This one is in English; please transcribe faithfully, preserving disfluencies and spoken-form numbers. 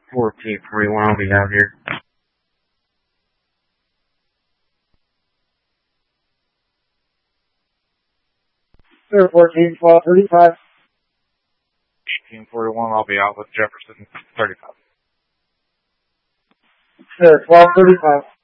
fourteen forty-one, I'll be out here. Sir, fourteen twelve thirty-five. eighteen forty-one, I'll be out with Jefferson thirty-five. Sir, twelve thirty-five.